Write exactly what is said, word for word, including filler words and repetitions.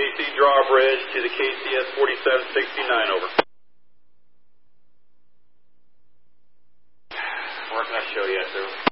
C drawbridge to the K C S forty-seven sixty-nine, over. Where can I show you at, sir?